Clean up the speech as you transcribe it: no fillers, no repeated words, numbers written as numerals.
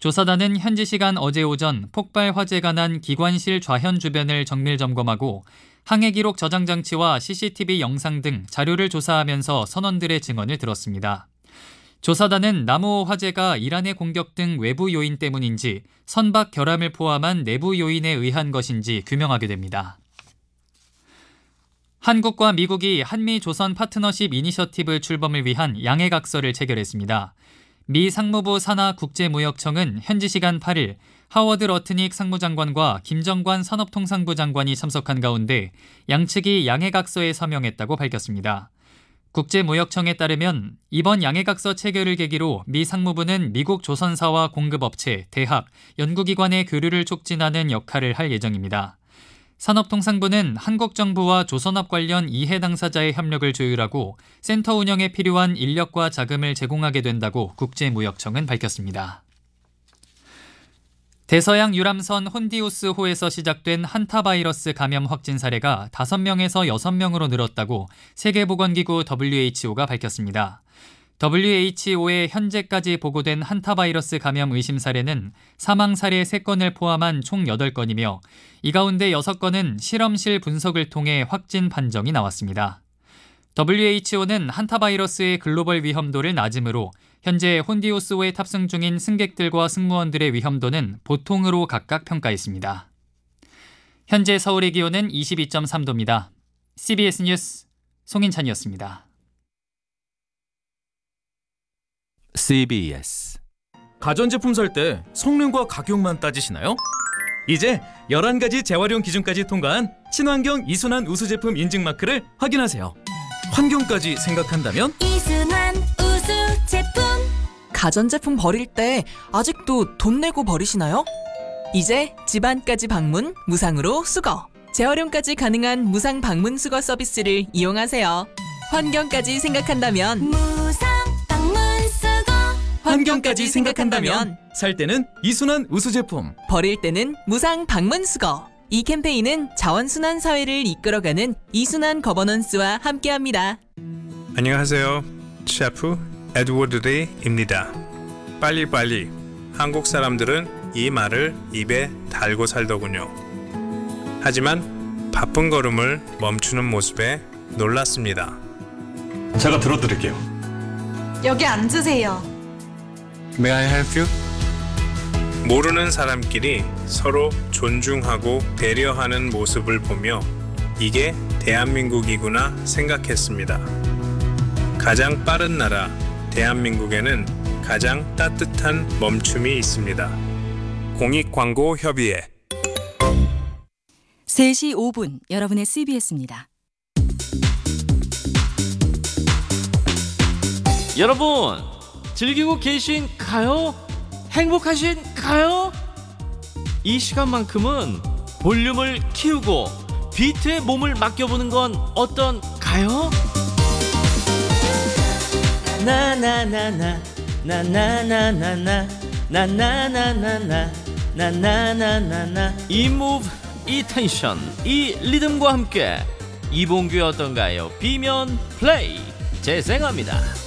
조사단은 현지 시간 어제 오전 폭발 화재가 난 기관실 좌현 주변을 정밀 점검하고 항해 기록 저장 장치와 CCTV 영상 등 자료를 조사하면서 선원들의 증언을 들었습니다. 조사단은 나무 화재가 이란의 공격 등 외부 요인 때문인지 선박 결함을 포함한 내부 요인에 의한 것인지 규명하게 됩니다. 한국과 미국이 한미 조선 파트너십 이니셔티브 출범을 위한 양해각서를 체결했습니다. 미 상무부 산하 국제무역청은 현지 시간 8일 하워드 러트닉 상무장관과 김정관 산업통상부 장관이 참석한 가운데 양측이 양해각서에 서명했다고 밝혔습니다. 국제무역청에 따르면 이번 양해각서 체결을 계기로 미 상무부는 미국 조선사와 공급업체, 대학, 연구기관의 교류를 촉진하는 역할을 할 예정입니다. 산업통상부는 한국 정부와 조선업 관련 이해 당사자의 협력을 조율하고 센터 운영에 필요한 인력과 자금을 제공하게 된다고 국제무역청은 밝혔습니다. 대서양 유람선 혼디우스호에서 시작된 한타바이러스 감염 확진 사례가 5명에서 6명으로 늘었다고 세계보건기구 WHO가 밝혔습니다. WHO의 현재까지 보고된 한타바이러스 감염 의심 사례는 사망 사례 3건을 포함한 총 8건이며 이 가운데 6건은 실험실 분석을 통해 확진 판정이 나왔습니다. WHO는 한타바이러스의 글로벌 위험도를 낮음으로 현재 혼디우스호에 탑승 중인 승객들과 승무원들의 위험도는 보통으로 각각 평가했습니다. 현재 서울의 기온은 22.3도입니다. CBS 뉴스 송인찬이었습니다. CBS 가전제품 살 때 성능과 가격만 따지시나요? 이제 11가지 재활용 기준까지 통과한 친환경 이순환 우수 제품 인증 마크를 확인하세요. 환경까지 생각한다면 이순환 우수 제품. 가전제품 버릴 때 아직도 돈 내고 버리시나요? 이제 집안까지 방문 무상으로 수거. 재활용까지 가능한 무상 방문 수거 서비스를 이용하세요. 환경까지 생각한다면 무상 방문 수거. 환경까지 생각한다면 살 때는 이순환 우수 제품, 버릴 때는 무상 방문 수거. 이 캠페인은 자원순환 사회를 이끌어가는 이순환 거버넌스와 함께합니다. 안녕하세요. 셰프 에드워드 리입니다. 빨리빨리. 한국 사람들은 이 말을 입에 달고 살더군요. 하지만 바쁜 걸음을 멈추는 모습에 놀랐습니다. 제가 들어드릴게요. 여기 앉으세요. May I help you? 모르는 사람끼리 서로 존중하고 배려하는 모습을 보며 이게 대한민국이구나 생각했습니다. 가장 빠른 나라 대한민국에는 가장 따뜻한 멈춤이 있습니다. 공익광고협의회 3시 5분 여러분의 CBS입니다. 여러분 즐기고 계신가요? 행복하신가요? 이 시간만큼은 볼륨을 키우고 비트에 몸을 맡겨보는 건 어떤가요? 나나나나 나나나나나 나나나나나 나나나나나 이 무브 이 텐션 이 리듬과 함께 이봉규 어떤가요? 비면 플레이 재생합니다.